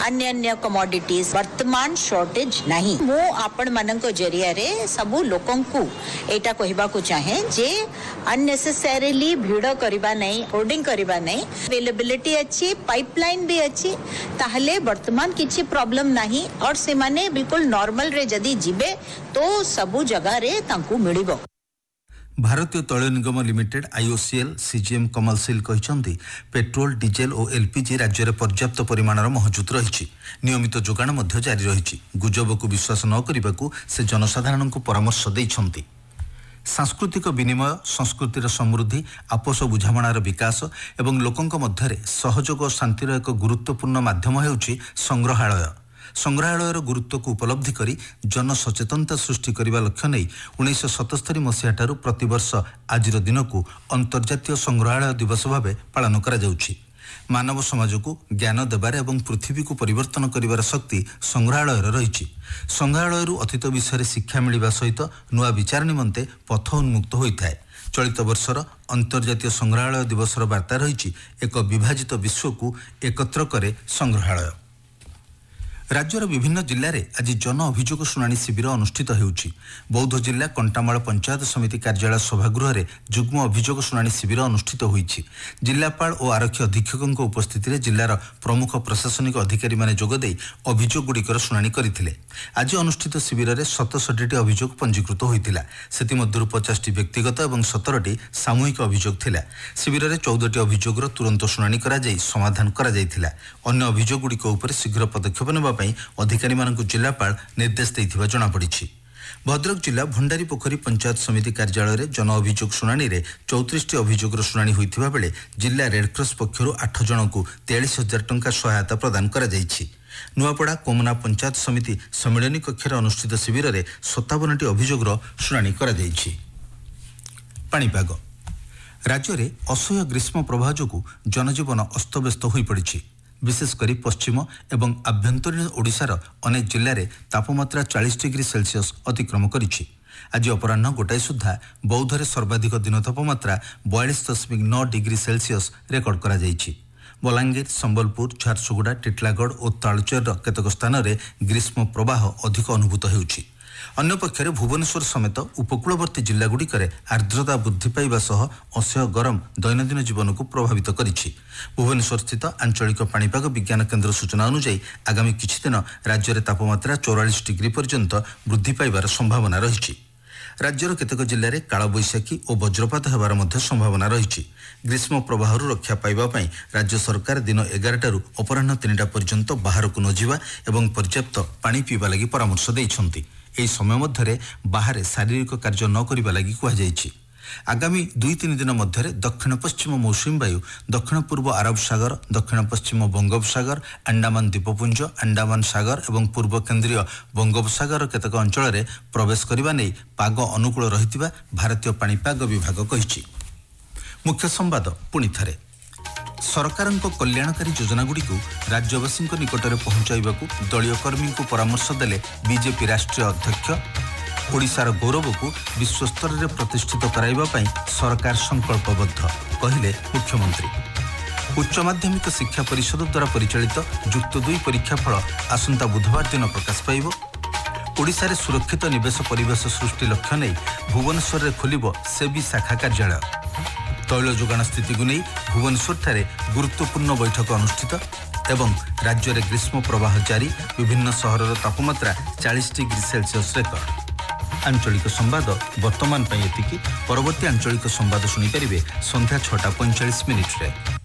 अन्य अन्य कमोडिटीज वर्तमान शॉर्टेज नहीं। मो आपण मानक जरिया रे सबु लोकन को एटा कहबा को चाहे जे अननेसेसरीली भीड़ करबा नहीं, होर्डिंग करबा नहीं, अवेलेबिलिटी अच्छी, पाइपलाइन भी अच्छी, ताहले वर्तमान किछि प्रॉब्लम नहीं और से माने बिल्कुल नॉर्मल रे जदी जिबे तो सबु जगह रे तांकू मिलिबो। भारतीय तैल निगम लिमिटेड आईओसीएल सीजीएम कमल सिल कहते पेट्रोल डीजेल और एलपीजी राज्य में पर्याप्त परिमाणर महजूद रही, नियमित जोगाण जारी रही। गुजब को विश्वास न करने को से जनसाधारण को परामर्श देइछन्ति। सांस्कृतिक विनिमय, संस्कृतिर समृद्धि, आपस बुझामणार विकास एवं लोकंक मध्यरे सहयोग और शांतिर एक गुरुत्वपूर्ण माध्यम हेउछि संग्रहालय। संग्रहालयर गुरुत्व को उपलब्धि करी जन सचेतनता सृष्टि करने लक्ष्य नहीं 1977 मसीहा ठारू प्रतिवर्ष आजिर दिन को अंतर्जातीय संग्रहालय दिवस भाव पालन करा जाउछि। मानव समाज को ज्ञान देबार एवं पृथ्वी को परिवर्तन करिवार शक्ति संग्रहालय रही। संग्रहालय अतीत विषय शिक्षा मिलवा सहित नुआ विचार निमंते पथ उन्मुक्त होता है। चलित वर्षर अंतर्जातीय संग्रहालय दिवसर वार्ता रही एक विभाजित विश्व को एकत्र करे संग्रहालय। राज्यर विभिन्न जिले में आज जन अभियोग शुणाणी शिविर अनुष्ठित होउछि। बौद्ध जिला कंटामाल पंचायत समिति कार्यालय सभागृह में जुग्म अभियोग शुणाणी शिविर अनुष्ठित होइछि। जिलापाल और आरक्षी अधीक्षक उपस्थित जिलार प्रमुख प्रशासनिक अधिकारी माने जोगदे अभियोग गुड़िकर शुणाणी करथिले। आज अनुष्ठित शिविर में 67टी अभियोग पंजीकृत होइतिला। सेतिमध्यरु 50टी व्यक्तिगत और 17टी सामूहिक अभियोग थिला। शिविर में 14टी अभियोगर तुरंत शुणाणी करा जाई समाधान करा जाइथिला। अन्य अभियोग गुड़िक उपर शीघ्र पदक्षेप नेबा अधिकारी मानक जिलापाल निर्देश देइथिबा जणा पड़िछि। भद्रक जिला भंडारी पोखरी पंचायत समिति कार्यालय में जन अभियोग शुणाणी रे 34टी अभियोगर शुणाणी होइथिबा बेले जिला रेडक्रॉस पक्षरु 8 जन को 43,000 टंका सहायता प्रदान करा जाइछि। नुआपड़ा कोमना पंचायत समिति सम्मेलनी कक्ष अनुष्ठित शिविर में 57टी अभियोगर शुणाणी करा जाइछि। पाणीपाग राज्य में असह्य ग्रीष्म प्रवाह जोगु जनजीवन अस्तव्यस्त होई पड़िछि। विशेषकर पश्चिम एवं आभ्यंतरीण ओडिशार अनेक जिले में तापमात्रा 40 डिग्री सेल्सियस अतिक्रम करिछि। आज अपराह्न गोटाए सुधा बौद्ध में सर्वाधिक दिन तापमात्रा 42.9 डिग्री सेल्सियस रेकर्ड करा जाइछि। बलांगीर, संबलपुर, झारसुगुड़ा, टिटलागढ़ और तालचेर केतक स्थान में ग्रीष्म प्रवाह अधिक अनुभूत होउछि। अन्य पक्षरे भुवनेश्वर समेत उपकूलवर्ती जिलागुड़िक आर्द्रता वृद्धि पाइबा सह असह्य गरम दैनंदिन जीवन को प्रभावित करिछि। भुवनेश्वर स्थित आंचलिक पाणीपाग विज्ञान केन्द्र सूचना अनुसार आगामी किछि दिन राज्य में तापमात्रा 44 डिग्री पर्यंत वृद्धि पाइबार संभावना रही। राज्यर केतक जिले में कालबैशाखी और वज्रपात होबार मध्य संभावना रही। ग्रीष्म प्रवाह रक्षा पाइबा पई राज्य सरकार दिन 11 अपराह्न 3टा पर्यंत बाहर को न जिवा एवं पर्याप्त पानी पीवा लगी परामर्श देइछन्ति। एही समय मध्य बाहर शारीरिक कार्य न करने लगी कहुଯାଇଛି। आगामी 2-3 दिन मध्य दक्षिण पश्चिम मौसुमी वायु दक्षिण पूर्व अरब सागर, दक्षिण पश्चिम बंगोपसागर, अंडमान द्वीपपुंज, अंडमान सागर और पूर्व केन्द्रीय बंगोपसागर केतक अंचल में प्रवेश करने नहीं पाग अनुकूल रही भारतीय पाणीपाग विभाग कहिछि। मुख्य संवाद पुणी थरे सरकारଙ୍କ कल्याणकारी योजनागुड़ी को राज्यवासी निकट में पहुंचाइबा दलीय कर्मी को परामर्श देले बीजेपी राष्ट्रीय अध्यक्ष। ओडिशार गौरव को विश्वस्तर में प्रतिष्ठित कराइबा पई सरकार संकल्पबद्ध कहिले मुख्यमंत्री। उच्च माध्यमिक शिक्षा परिषद द्वारा परिचालित युक्त 2 परीक्षा फल आसंता बुधवार दिन प्रकाश पाइब। ओडिशा रे सुरक्षित निवेश परिवेश सृष्टि लक्ष्य नहीं भुवनेश्वर में खोलिब सेबी शाखा कार्यालय। तैल जोगाण स्थिति को नहीं भुवनेश्वर ठारे गुरुत्वपूर्ण बैठक अनुष्ठित एवं राज्य में ग्रीष्म प्रवाह जारी। विभिन्न सहर तापमात्रा 40 डिग्री सेल्सियस रेकर्ड। आंचलिक संवाद वर्तमान एतिकी। परवर्ती आंचलिक संवाद शुणी पारिबे संध्या 6:45 रे।